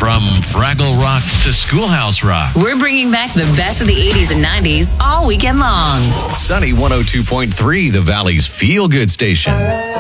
From Fraggle Rock to Schoolhouse Rock. We're bringing back the best of the 80s and 90s all weekend long. Sunny 102.3, the Valley's feel-good station.